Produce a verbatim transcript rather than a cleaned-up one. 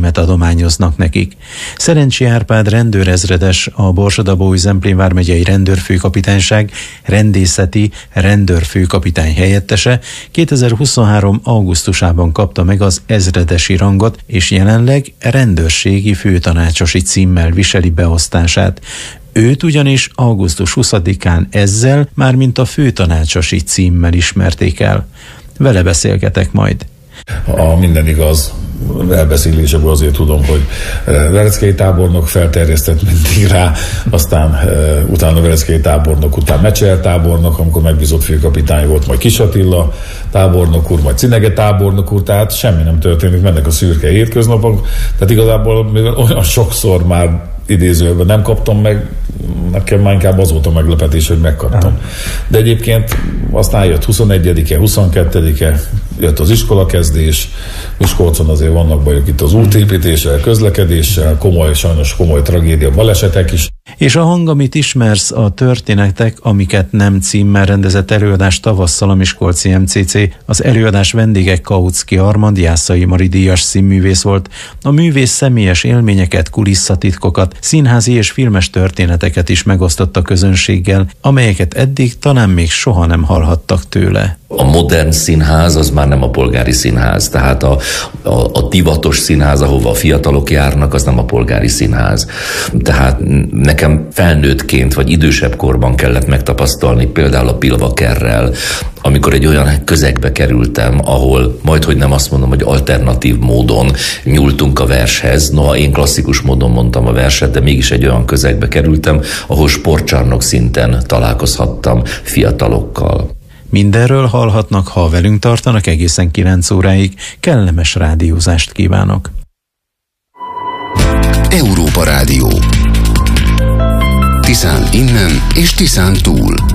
címet adományoznak nekik. Szerencsi Árpád rendőrezredes, a Borsod-Abaúj-Zemplén vármegyei rendőrfőkapitányság rendészeti rendőrfőkapitány helyettese kétezer-huszonhárom augusztusában kapta meg az ezredesi rangot, és jelenleg rendőrségi főtanácsosi címmel viseli beosztását. Őt ugyanis augusztus huszadikán ezzel, mármint a főtanácsosi címmel ismerték el. Vele beszélgetek majd. A minden igaz elbeszéléseből azért tudom, hogy Veleckei tábornok felterjesztett mindig rá, aztán uh, utána Veleckei tábornok, után Mecser tábornok, amikor megbízott főkapitány volt, majd Kis Attila tábornok úr, majd Cinege tábornok úr, tehát semmi nem történik, mennek a szürke hétköznapok, tehát igazából mivel olyan sokszor már idézőben nem kaptam meg, nekem már inkább az volt a meglepetés, hogy megkaptam. De egyébként aztán jött huszonegyedike, huszonkettedike, jött az iskolakezdés, Miskolcon azért vannak bajok itt az útépítéssel, közlekedéssel, komoly, sajnos komoly tragédia, balesetek is. És a hang, amit ismersz, a történetek, amiket nem címmel rendezett előadás tavasszal a Miskolci em cé cé. Az előadás vendége Kautsky Armand, Jászai Mari díjas színművész volt. A művész személyes élményeket, kulisszatitkokat, színházi és filmes történeteket is megosztott a közönséggel, amelyeket eddig talán még soha nem hallhattak tőle. A modern színház az már nem a polgári színház, tehát a, a, a divatos színház, ahova a fiatalok járnak, az nem a polgári színház. Tehát nekem felnőttként vagy idősebb korban kellett megtapasztalni például a Pilvakerrel, amikor egy olyan közegbe kerültem, ahol majdhogy nem azt mondom, hogy alternatív módon nyúltunk a vershez, noha én klasszikus módon mondtam a verset, de mégis egy olyan közegbe kerültem, ahol sportcsarnok szinten találkozhattam fiatalokkal. Mindenről hallhatnak, ha velünk tartanak egészen kilenc óráig. Kellemes rádiózást kívánok! Európa Rádió. Tiszán innen és Tiszán túl.